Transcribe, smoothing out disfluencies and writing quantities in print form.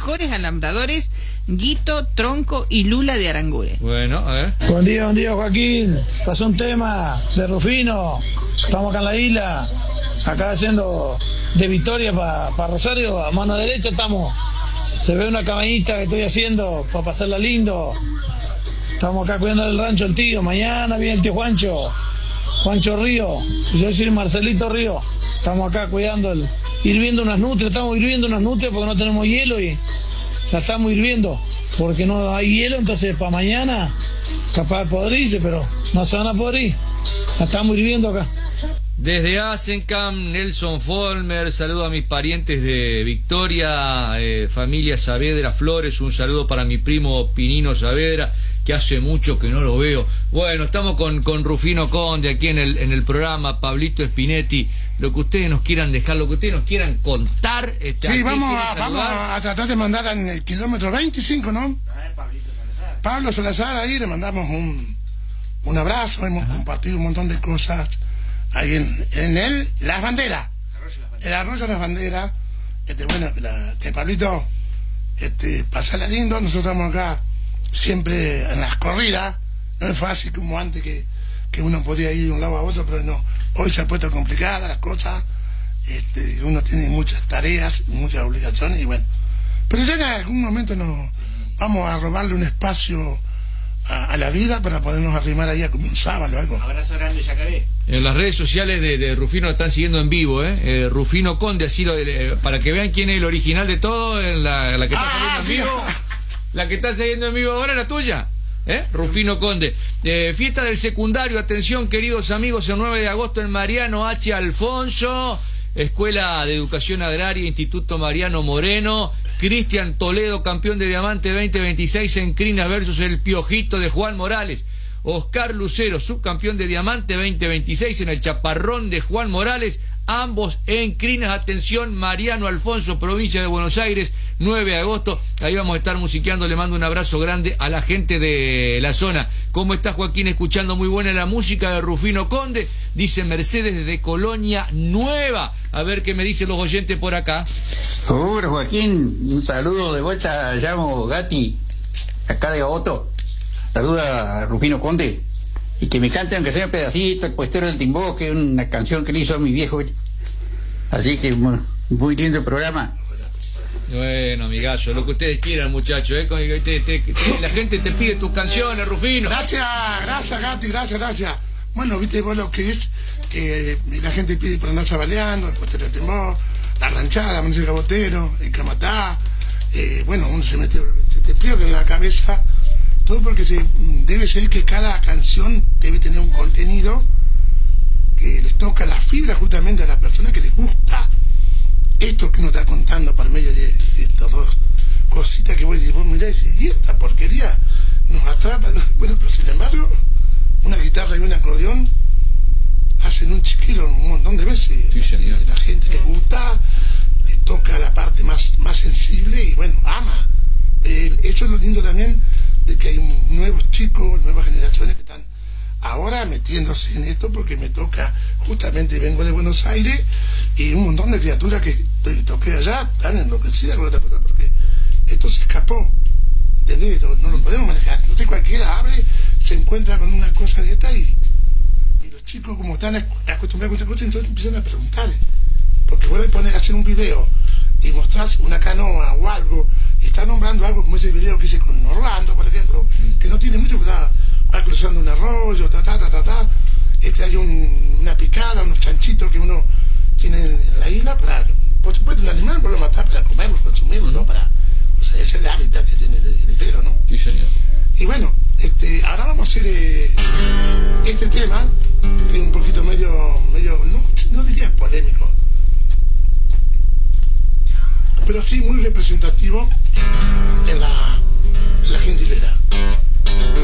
mejores alambradores, Guito, Tronco y Lula de Aranguren. Bueno, a ver. Buen día, Joaquín. Pasó un tema de Rufino. Estamos acá en la isla, acá haciendo de Victoria para Rosario, a mano derecha estamos. Se ve una cabañita que estoy haciendo para pasarla lindo. Estamos acá cuidando el rancho el tío. Mañana viene el tío Juancho Río. Yo soy Marcelito Río. Estamos acá cuidando, hirviendo unas nutrias. Estamos hirviendo unas nutrias porque no tenemos hielo y la estamos hirviendo porque no hay hielo. Entonces para mañana capaz de podrirse, pero no se van a podrir. La estamos hirviendo acá. Desde Asencam, Nelson Folmer, saludo a mis parientes de Victoria, familia Saavedra Flores, un saludo para mi primo Pinino Saavedra, que hace mucho que no lo veo. Bueno, estamos con Rufino Conde aquí en el programa, Pablito Spinetti, lo que ustedes nos quieran dejar, lo que ustedes nos quieran contar. Sí, vamos a tratar de mandar en el kilómetro 25, ¿no? A ver, Pablito Salazar. Pablo Salazar, ahí le mandamos un abrazo, hemos compartido un montón de cosas. Ahí en él, Las Banderas, el Arroyo Las Banderas, bueno, que Pablito, pasarla lindo. Nosotros estamos acá siempre en las corridas, no es fácil como antes que uno podía ir de un lado a otro, pero no, hoy se ha puesto complicada las cosas, uno tiene muchas tareas, muchas obligaciones y bueno, pero ya en algún momento nos vamos a robarle un espacio a la vida para podernos arrimar ahí a comer un sábado o algo. Abrazo grande, Yacaré. En las redes sociales de Rufino lo están siguiendo en vivo, Rufino Conde, así para que vean quién es el original de todo, la que está saliendo en vivo. La que está saliendo en vivo ahora es la tuya, Rufino Conde. Fiesta del secundario, atención queridos amigos, el 9 de agosto en Mariano H. Alfonso, Escuela de Educación Agraria, Instituto Mariano Moreno. Cristian Toledo, campeón de Diamante 2026 en Crinas versus el Piojito de Juan Morales. Oscar Lucero, subcampeón de Diamante 2026 en el Chaparrón de Juan Morales, ambos en Crinas. Atención, Mariano Alfonso, provincia de Buenos Aires, 9 de agosto, ahí vamos a estar musiqueando. Le mando un abrazo grande a la gente de la zona. ¿Cómo está Joaquín? Escuchando muy buena la música de Rufino Conde, dice Mercedes desde Colonia Nueva. A ver qué me dicen los oyentes por acá. Hola Joaquín, un saludo de vuelta, llamo Gatti, acá de Agosto. Saluda a Rufino Conde y que me cante aunque sea un pedacito, El Puestero del Timbó, que es una canción que le hizo a mi viejo. Así que muy lindo el programa. Bueno, amigazo, lo que ustedes quieran, muchachos, la gente te pide tus canciones, Rufino. Gracias Gatti, gracias. Bueno, viste vos lo que es, que la gente pide por andar sabaleando, El Puestero del Timbó, La Ranchada, Música Botero, El Camatá, bueno, uno se te pierde en la cabeza todo, porque debe ser que cada canción debe tener un contenido que les toca la fibra justamente a la persona que les gusta esto que uno está contando por medio de estas dos cositas que vos decís, vos mirá y esta porquería nos atrapa. Bueno, pero sin embargo, una guitarra y un acordeón hacen un chiquero un montón de veces. Sí, señor. La gente le gusta, toca la parte más sensible y bueno, ama. Eso es lo lindo también, de que hay nuevos chicos, nuevas generaciones que están ahora metiéndose en esto, porque me toca, justamente vengo de Buenos Aires y un montón de criaturas que toqué allá están enloquecidas con esta cosa, porque esto se escapó, ¿entendés? No lo podemos manejar. Entonces cualquiera abre, se encuentra con una cosa de esta y los chicos, como están acostumbrados a muchas cosas, entonces empiezan a preguntar, porque vos le pones a hacer un video y mostrás una canoa o algo y está nombrando algo como ese video que hice con Orlando, por ejemplo, que no tiene mucho, pues va cruzando un arroyo, hay una picada, unos chanchitos que uno tiene en la isla para, por supuesto, un animal vos lo matás para comerlo, consumirlo, ¿no? Para, o sea, es el hábitat que tiene el isero, ¿no? Sí, señor. Y bueno, ahora vamos a hacer este tema, que es un poquito medio no diría polémico, pero sí muy representativo en la gentilera.